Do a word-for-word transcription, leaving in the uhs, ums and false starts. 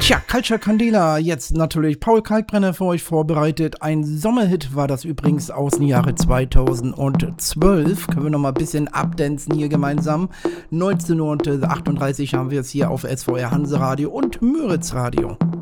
Tja, Culture Candela, jetzt natürlich Paul Kalkbrenner für euch vorbereitet. Ein Sommerhit war das übrigens aus dem Jahre zweitausendzwölf. Können wir noch mal ein bisschen abdancen hier gemeinsam. neunzehnhundertachtunddreißig haben wir es hier auf S V R Hanseradio und Müritz Radio.